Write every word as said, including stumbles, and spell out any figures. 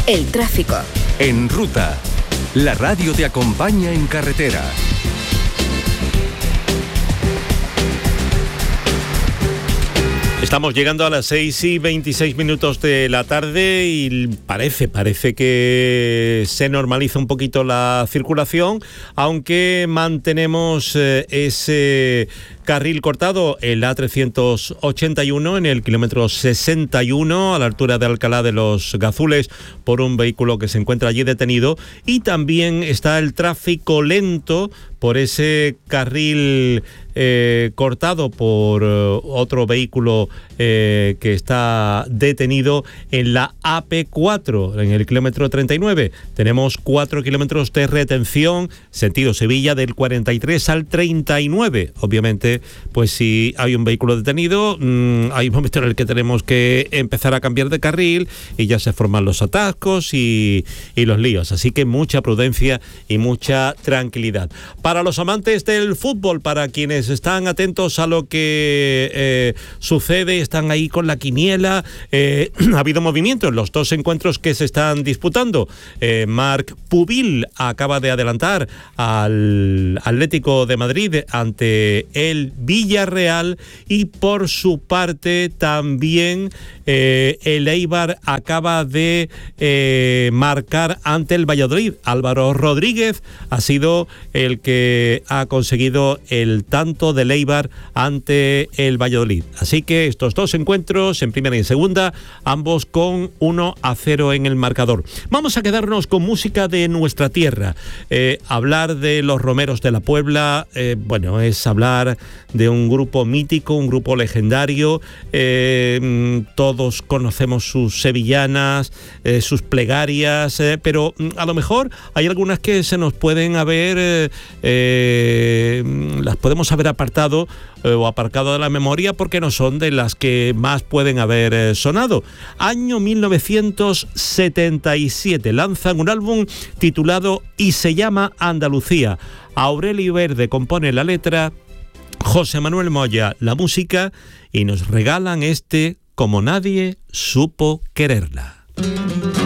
El tráfico. En Ruta, la radio te acompaña en carretera. Estamos llegando a las seis y veintiséis minutos de la tarde y parece, parece que se normaliza un poquito la circulación, aunque mantenemos eh, ese carril cortado, el A trescientos ochenta y uno, en el kilómetro sesenta y uno, a la altura de Alcalá de los Gazules, por un vehículo que se encuentra allí detenido. Y también está el tráfico lento por ese carril eh, cortado por eh, otro vehículo eh, que está detenido en la A P cuatro, en el kilómetro treinta y nueve. Tenemos cuatro kilómetros de retención, sentido Sevilla, del cuarenta y tres al treinta y nueve. Obviamente, pues si hay un vehículo detenido, mmm, hay un momento en el que tenemos que empezar a cambiar de carril y ya se forman los atascos y, y los líos. Así que mucha prudencia y mucha tranquilidad. Para los amantes del fútbol, para quienes están atentos a lo que eh, sucede, están ahí con la quiniela, eh, ha habido movimiento en los dos encuentros que se están disputando. Eh, Marc Pubil acaba de adelantar al Atlético de Madrid ante el Villarreal, y por su parte también eh, el Eibar acaba de eh, marcar ante el Valladolid. Álvaro Rodríguez ha sido el que ha conseguido el tanto del Eibar ante el Valladolid. Así que estos dos encuentros, en primera y en segunda, ambos con uno a cero en el marcador. Vamos a quedarnos con música de nuestra tierra. Eh, hablar de los Romeros de la Puebla, eh, bueno, es hablar de un grupo mítico, un grupo legendario. Eh, todos conocemos sus sevillanas, eh, sus plegarias, eh, pero a lo mejor hay algunas que se nos pueden haber, eh, eh, las podemos haber apartado eh, o aparcado de la memoria porque no son de las que más pueden haber eh, sonado. Año mil novecientos setenta y siete, lanzan un álbum titulado Y se llama Andalucía. Aurelio Verde compone la letra, José Manuel Moya la música, y nos regalan este Como nadie supo quererla.